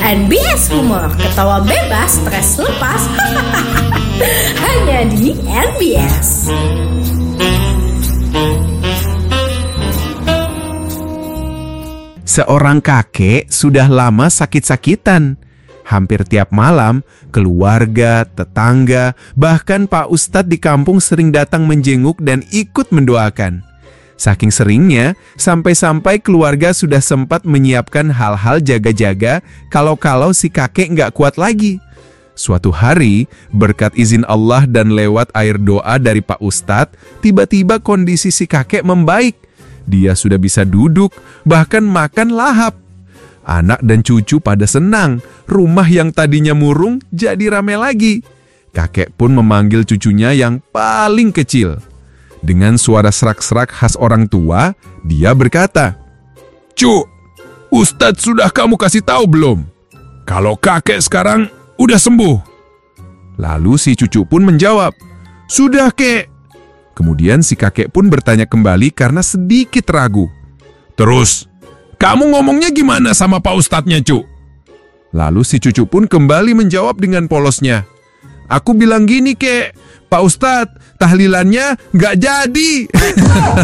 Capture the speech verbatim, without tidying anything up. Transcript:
N B S Humor, ketawa bebas, stres lepas. Hanya di N B S. Seorang kakek sudah lama sakit-sakitan. Hampir tiap malam, keluarga, tetangga, bahkan Pak Ustadz di kampung sering datang menjenguk dan ikut mendoakan. Saking seringnya, sampai-sampai keluarga sudah sempat menyiapkan hal-hal jaga-jaga kalau-kalau si kakek nggak kuat lagi. Suatu hari, berkat izin Allah dan lewat air doa dari Pak Ustadz, tiba-tiba kondisi si kakek membaik. Dia sudah bisa duduk, bahkan makan lahap. Anak dan cucu pada senang, rumah yang tadinya murung jadi rame lagi. Kakek pun memanggil cucunya yang paling kecil. Dengan suara serak-serak khas orang tua, dia berkata, "Cu, Ustadz sudah kamu kasih tahu belum? Kalau kakek sekarang udah sembuh." Lalu si cucu pun menjawab, "Sudah, Kek." Kemudian si kakek pun bertanya kembali karena sedikit ragu. "Terus, kamu ngomongnya gimana sama Pak Ustadznya, Cu?" Lalu si cucu pun kembali menjawab dengan polosnya, "Aku bilang gini, Kek, Pak Ustadz, tahlilannya nggak jadi."